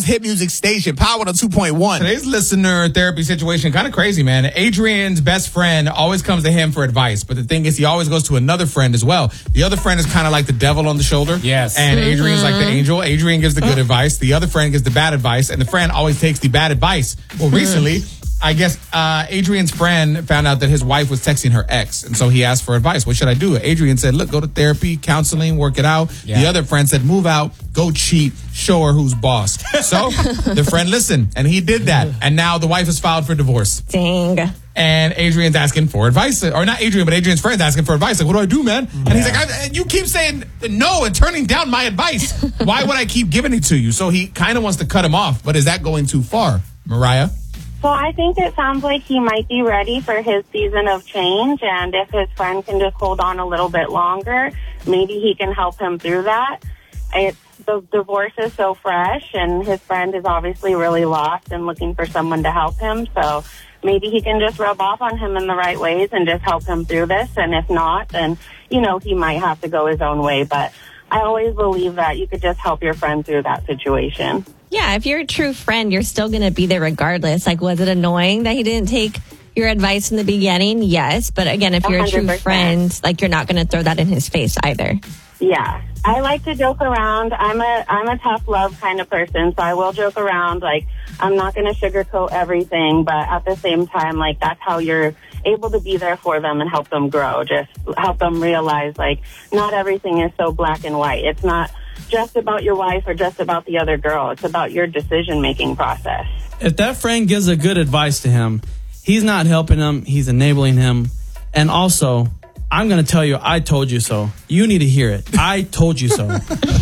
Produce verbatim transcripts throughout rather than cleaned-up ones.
hit music station, Power to two point one. Today's listener therapy situation, kind of crazy, man. Adrian's best friend always comes to him for advice, but the thing is, he always goes to another friend as well. The other friend is kind of like the devil on the shoulder. Yes. And Mm-hmm. Adrian's like the angel. Adrian gives the good advice. The other friend gives the bad advice, and the friend always takes the bad advice. Well, recently, I guess uh, Adrian's friend found out that his wife was texting her ex, and so he asked for advice. What should I do? Adrian said, look, go to therapy, counseling, work it out. Yeah. The other friend said, move out, go cheat, show her who's boss. So the friend listened, and he did that. And now the wife has filed for divorce. Dang. And Adrian's asking for advice. Or not Adrian, but Adrian's friend's asking for advice. Like, what do I do, man? And he's like, I, you keep saying no and turning down my advice. Why would I keep giving it to you? So he kind of wants to cut him off, but is that going too far, Mariah? So I think it sounds like he might be ready for his season of change, and if his friend can just hold on a little bit longer, maybe he can help him through that. It's, the divorce is so fresh, and his friend is obviously really lost and looking for someone to help him, so maybe he can just rub off on him in the right ways and just help him through this, and if not, then, you know, he might have to go his own way, but I always believe that you could just help your friend through that situation. Yeah, if you're a true friend, you're still going to be there regardless. Like, was it annoying that he didn't take your advice in the beginning? Yes. But again, if you're a true one hundred percent. friend, like, you're not going to throw that in his face either. Yeah. I like to joke around. I'm a I'm a tough love kind of person, so I will joke around. Like, I'm not going to sugarcoat everything, but at the same time, like, that's how you're able to be there for them and help them grow. Just help them realize, like, not everything is so black and white. It's not just about your wife or just about the other girl. It's about your decision-making process. If that friend gives a good advice to him, he's not helping him. He's enabling him. And also, I'm going to tell you, I told you so. You need to hear it. I told you so.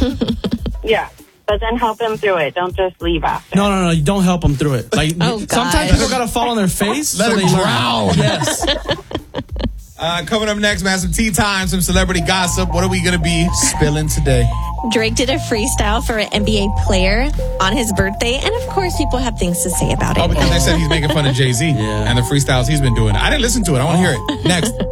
Yeah. But then help him through it. Don't just leave after. No, no, no. You don't help them through it. Like, Oh, God. sometimes people got to fall on their face. Let so it they learn. drown. Yes. Uh, coming up next, man, some tea time, some celebrity gossip. What are we going to be spilling today? Drake did a freestyle for an N B A player on his birthday, and of course, people have things to say about it. Oh, because they said he's making fun of Jay-Z Yeah. and the freestyles he's been doing. I didn't listen to it. I want to hear it. Next.